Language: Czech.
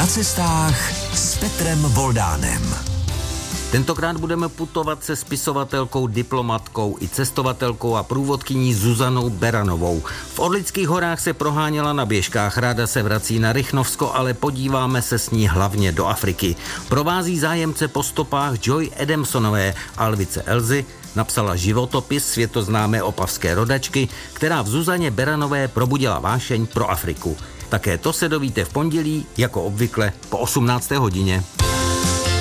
cestách s Petrem Voldánem. Tentokrát budeme putovat se spisovatelkou, diplomatkou i cestovatelkou a průvodkyní Zuzanou Beranovou. V Orlických horách se proháněla na běžkách, ráda se vrací na Rychnovsko, ale podíváme se s ní hlavně do Afriky. Provází zájemce po stopách Joy Adamsonové. Alvice Elzy napsala životopis světoznámé opavské rodačky, která v Zuzaně Beranové probudila vášeň pro Afriku. Také to se dovíte v pondělí, jako obvykle po 18. hodině.